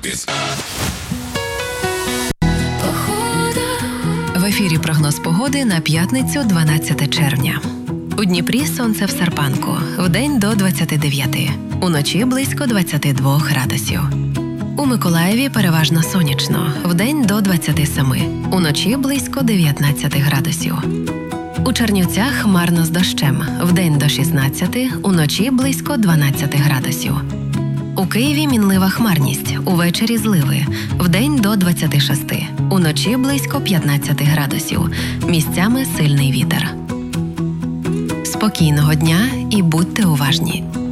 В ефірі прогноз погоди на п'ятницю, 12 червня. У Дніпрі сонце в серпанку, вдень до 29, уночі близько 22 градусів. У Миколаєві переважно сонячно, вдень до 27, уночі близько 19 градусів. У Чернівцях хмарно з дощем, вдень до 16, уночі близько 12 градусів. У Києві мінлива хмарність, увечері зливи, вдень до 26, уночі близько 15 градусів, місцями сильний вітер. Спокійного дня і будьте уважні!